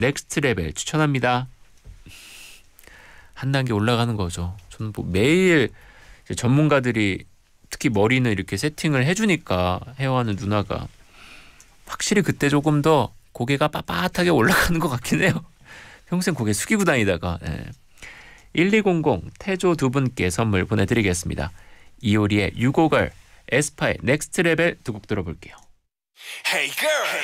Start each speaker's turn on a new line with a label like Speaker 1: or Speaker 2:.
Speaker 1: 넥스트 레벨 추천합니다. 한 단계 올라가는 거죠. 저는 뭐 매일 이제 전문가들이 특히 머리는 이렇게 세팅을 해주니까 헤어하는 누나가 확실히 그때 조금 더 고개가 빳빳하게 올라가는 것 같긴 해요. 평생 고개 숙이고 다니다가 1200 태조 두 분께 선물 보내드리겠습니다. 이효리의 유고걸, 에스파의 넥스트 레벨 두 곡 들어볼게요. Hey girl.